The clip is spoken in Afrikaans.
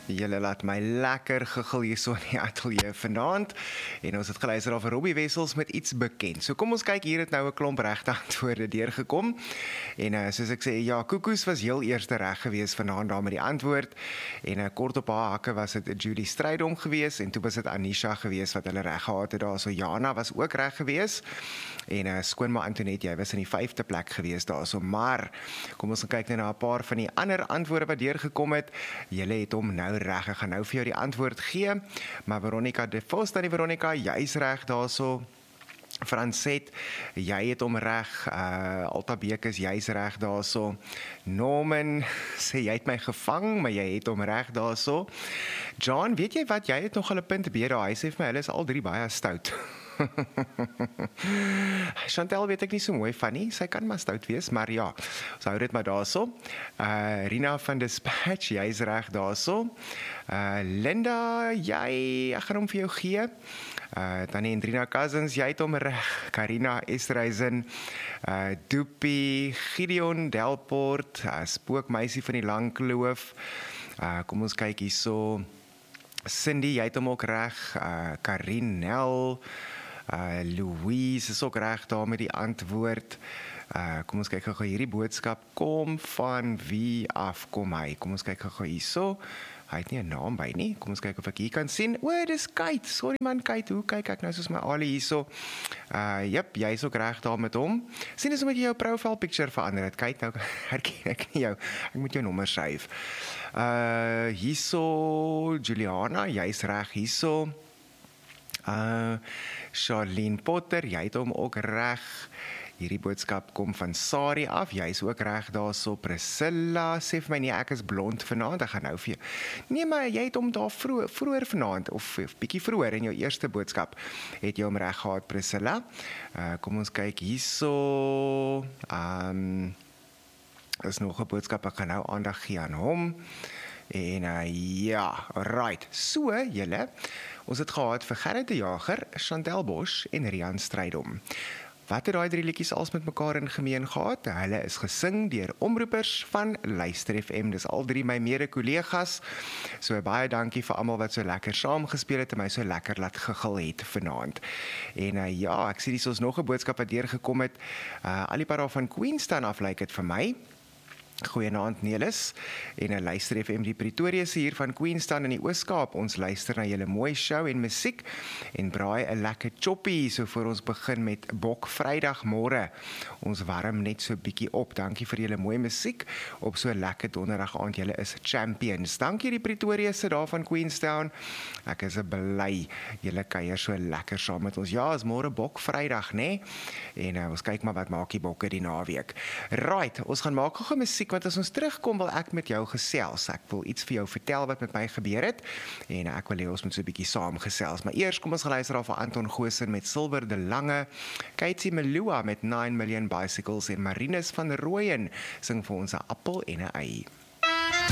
Julle laat my lekker giggel hier so in die ateljee vanaand. En ons het geluister af Robbie Wessels met iets bekend. So kom ons kyk, hier het nou 'n klomp regte antwoorde deurgekom. En soos ek sê, ja, Koekoes was heel eerste reg gewees vanaand daar met die antwoord. En kort op haar hakke was dit Julie Strydom gewees en toe was dit Anisha gewees wat hulle reg gehad het daar. So Jana was ook reg gewees. En skoonma Antoinette, jy was in die 5de plek gewees daar. So maar kom ons kyk net na 'n paar van die ander antwoorde wat deurgekom het. Julle het hom nou reg. Ek gaan nou vir jou die antwoord gee. Maar Veronica de Vos, dan die Veronica, jy's reg daarso. Franset, jy het hom reg. Alta Bekes, jy's reg daarso. Norman sê jy het my gevang, maar jy het hom reg daarso. John, weet jy wat, jy het nog 'n punt B daar. Hy sê vir my hulle is al drie baie stout. Chantel weet ek nie so mooi van nie, sy kan maar stout wees, maar ja, ons hou dit maar daarso. Rina van Dispatch, jy is reg daarso. Linda, ek gaan hom vir jou gee. Tannie en Rina Cousins, jy het hom reg. Karina Estreisen, Doopie, Gideon Delport, Spookmeisie van die Langkloof. Kom ons kyk hierso. Cindy, jy het hom ook reg. Karinel, Louise is ook reg daar met die antwoord. Kom ons kyk gou hierdie boodskap. Kom van wie af kom hy? Kom ons kyk gou hierso. Hy het nie 'n naam by nie. Kom ons kyk of ek hier kan sien. O, dis Kate. Sorry man, Kate. Hoe kyk ek nou soos my Ali hierso? Jep, jy is ook reg daar met hom. Sien as met jou profile picture verander het. Kate, nou herken ek nie jou. Ek moet jou nommer skryf. Hierso Juliana, jy's reg hierso. Charlene Potter, jy het hom ook reg. Hierdie boodskap kom van Sari af, jy is ook reg daarso. Priscilla sê vir my nie, ek is blond vanaand, ek gaan nou vir jou. Nee, maar jy het hom daar vroeër vanaand, of bietjie vroeër in jou eerste boodskap, het jy hom reg gehad, Priscilla. Kom ons kyk hierso. Is nog 'n boodskap, ek gaan nou aandag gee aan hom. En ja, right. So, julle, ons het gehad vir Gerrit de Jager, Chantel Bosch en Rian Strydom. Wat het daai drie liedjies als met mekaar in gemeen gehad? Hulle is gesing deur omroepers van Luister FM. Dis al drie my mede-kollegas. So baie dankie vir almal wat so lekker saamgespeel het en my so lekker laat giggel het vanaand. En ja, ek sien hier is nog 'n boodskap wat deurgekom het. Al die paar van Queenstown af lyk dit vir my. Goeienaand Nelis en Luister FM die Pretoria se hier van Queenstown in die Oos-Kaap. Ons luister na julle mooi show en musiek en braai 'n lekker choppie so voor ons begin met Bok Vrydagmôre. Ons warm net so bietjie op. Dankie vir julle mooi musiek op so lekker donderdag aand. Julle is champions. Dankie die Pretoria se daar van Queenstown. Ek is bly julle kuier so lekker saam met ons. Ja, is môre Bok Vrydag, né? En ons kyk maar wat maak die bokke die naweek. Right, ons gaan maak gou musiek. Want as ons terugkom wil ek met jou gesels. Ek wil iets vir jou vertel wat met my gebeur het en ek wil hê ons moet so 'n bietjie saam gesels. Maar eers kom ons luister af van Anton Goosen met Silver de Lange, Katie Melua met 9 Million Bicycles en Marinus van Rooyen sing vir ons 'n appel en 'n ei.